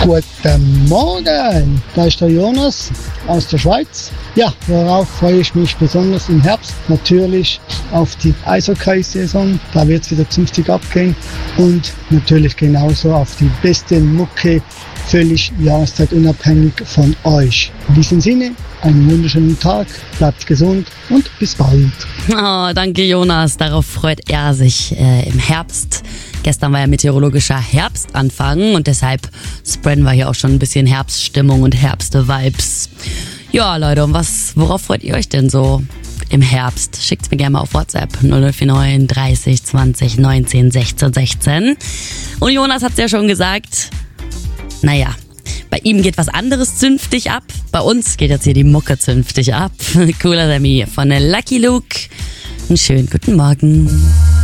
Guten Morgen, da ist der Jonas aus der Schweiz. Ja, worauf freue ich mich besonders im Herbst? Natürlich auf die Eishockey-Saison, da wird es wieder zünftig abgehen. Und natürlich genauso auf die beste Mucke, völlig jahreszeitunabhängig von euch. In diesem Sinne, einen wunderschönen Tag, bleibt gesund und bis bald. Oh, danke Jonas, darauf freut er sich im Herbst. Gestern war ja meteorologischer Herbstanfang und deshalb spreaden wir hier auch schon ein bisschen Herbststimmung und Herbst-Vibes. Ja Leute, und worauf freut ihr euch denn so im Herbst? Schickt's mir gerne mal auf WhatsApp 0049 30 20 19 16 16. Und Jonas hat's ja schon gesagt, naja, bei ihm geht was anderes zünftig ab. Bei uns geht jetzt hier die Mucke zünftig ab. Cooler Sammy von Lucky Luke. Einen schönen guten Morgen.